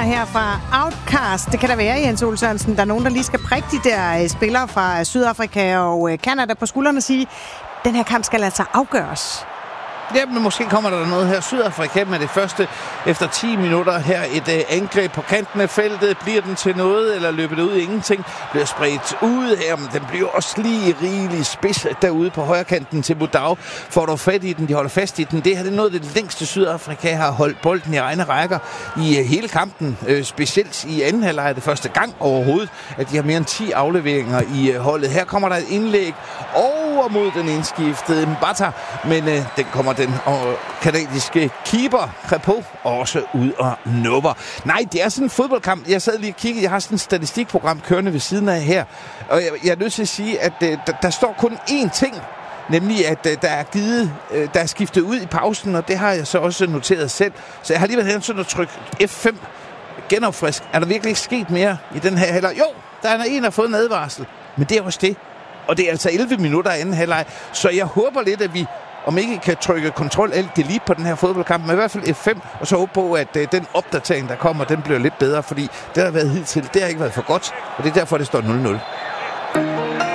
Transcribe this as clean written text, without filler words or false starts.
her fra Outcast. Det kan der være, Jens Ole Sørensen. Der er nogen, der lige skal prikke de der spillere fra Sydafrika og Canada på skuldrene og sige, den her kamp skal altså afgøres. Ja, men måske kommer der noget her. Sydafrika med det første efter 10 minutter her. Et angreb på kanten af feltet. Bliver den til noget, eller løber det ud i ingenting? Bliver spredt ud her, men den bliver også lige rigelig spids derude på højre kanten til Budau. Får du fat i den, de holder fast i den. Det her det er noget af det længste Sydafrika har holdt bolden i egne rækker i hele kampen. Specielt i anden halvleg det første gang overhovedet, at de har mere end 10 afleveringer i holdet. Her kommer der et indlæg over mod den indskiftede Mbata, men den kommer den kanadiske keeper Crepeau også ud og nupper. Nej, det er sådan en fodboldkamp. Jeg sad lige og kiggede. Jeg har sådan et statistikprogram kørende ved siden af her. Og jeg er nødt til at sige, at der står kun én ting. Nemlig, at der er skiftet ud i pausen, og det har jeg så også noteret selv. Så jeg har lige været hen sådan at trykke F5 genopfrisk. Er der virkelig ikke sket mere i den her halvleg? Jo, der er en, der har fået en advarsel. Men det er også det. Og det er altså 11 minutter af anden halvleg. Så jeg håber lidt, at vi om ikke kan trykke Ctrl Alt Delete på den her fodboldkamp, men i hvert fald F5, og så håbe på, at den opdatering, der kommer, den bliver lidt bedre, fordi det har været hidtil, det har ikke været for godt, og det er derfor, det står 0-0.